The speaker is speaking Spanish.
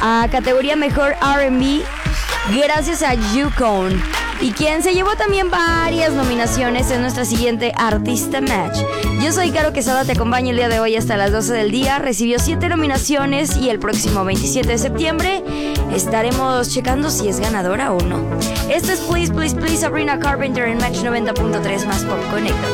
a categoría Mejor R&B gracias a Yukon. Y quien se llevó también varias nominaciones es nuestra siguiente artista match. Yo soy Caro Quesada, te acompaño el día de hoy hasta las 12 del día. Recibió 7 nominaciones y el próximo 27 de septiembre estaremos checando si es ganadora o no. Esto es Please, Please, Please, Sabrina Carpenter en Match 90.3 más Pop Connected.